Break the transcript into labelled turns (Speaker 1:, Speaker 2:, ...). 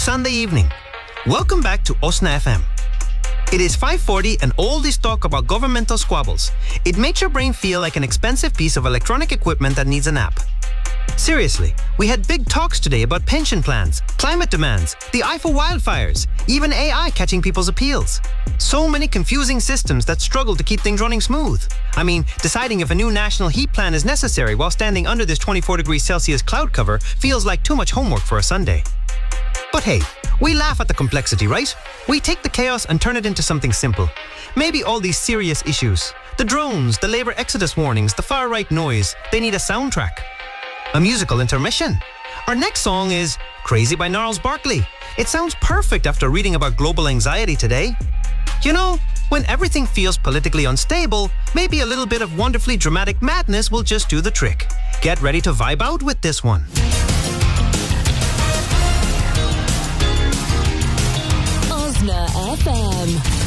Speaker 1: Sunday evening. Welcome back to Osna FM. It is 5:40 and all this talk about governmental squabbles. It makes your brain feel like an expensive piece of electronic equipment that needs a nap. Seriously, we had big talks today about pension plans, climate demands, the eye for wildfires, even AI catching people's appeals. So many confusing systems that struggle to keep things running smooth. I mean, deciding if a new national heat plan is necessary while standing under this 24 degrees Celsius cloud cover feels like too much homework for a Sunday. But hey, we laugh at the complexity, right? We take the chaos and turn it into something simple. Maybe all these serious issues, the drones, the labor exodus warnings, the far-right noise, they need a soundtrack. A musical intermission. Our next song is Crazy by Gnarls Barkley. It sounds perfect after reading about global anxiety today. You know, when everything feels politically unstable, maybe a little bit of wonderfully dramatic madness will just do the trick. Get ready to vibe out with this one.
Speaker 2: Osna FM.